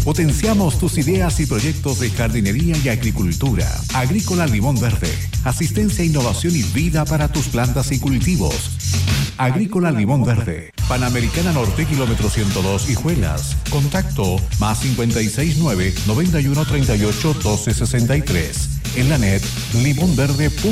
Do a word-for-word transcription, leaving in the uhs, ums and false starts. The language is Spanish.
Potenciamos tus ideas y proyectos de jardinería y agricultura. Agrícola Limón Verde. Asistencia, innovación y vida para tus plantas y cultivos. Agrícola Limón Verde. Panamericana Norte, kilómetro ciento dos, Hijuelas. Contacto más cincuenta y seis nueve, noventa y uno treinta y ocho, doce sesenta y tres. En la net, limonverde punto com.